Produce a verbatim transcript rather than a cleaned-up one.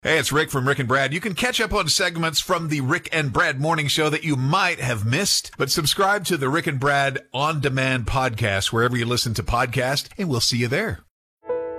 Hey, it's Rick from Rick and Brad. You can catch up on segments from the Rick and Brad Morning Show that you might have missed, but subscribe to the Rick and Brad On Demand podcast wherever you listen to podcasts, and we'll see you there.